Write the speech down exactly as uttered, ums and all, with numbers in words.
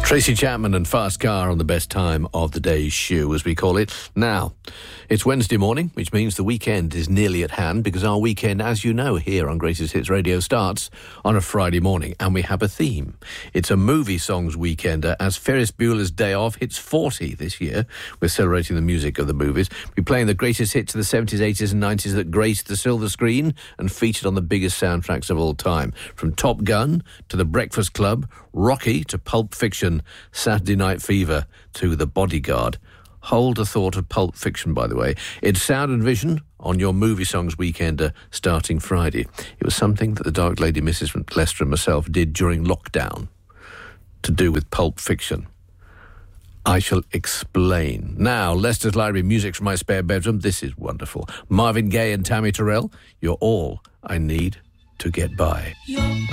Tracy Chapman and Fast Car on the best time of the day's shoe, as we call it. Now, it's Wednesday morning, which means the weekend is nearly at hand, because our weekend, as you know, here on Greatest Hits Radio starts on a Friday morning, and we have a theme. It's a movie songs weekender, as Ferris Bueller's Day Off hits forty this year. We're celebrating the music of the movies. We're playing the greatest hits of the seventies, eighties and nineties that graced the silver screen and featured on the biggest soundtracks of all time. From Top Gun to The Breakfast Club, Rocky to Pulp Fiction, Saturday Night Fever to The Bodyguard. Hold a thought of Pulp Fiction, by the way. It's Sound and Vision on your Movie Songs Weekender starting Friday. It was something that the Dark Lady Missus Lester and myself did during lockdown to do with Pulp Fiction. I shall explain. Now, Leicester's Library, music from my spare bedroom. This is wonderful. Marvin Gaye and Tammy Terrell, You're All I Need to Get By. You're